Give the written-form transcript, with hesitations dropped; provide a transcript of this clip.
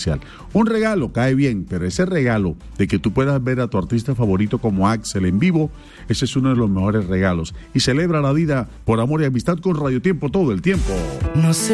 Un regalo cae bien, pero ese regalo de que tú puedas ver a tu artista favorito como Axel en vivo, ese es uno de los mejores regalos. Y celebra la vida por amor y amistad con Radio Tiempo todo el tiempo. No sé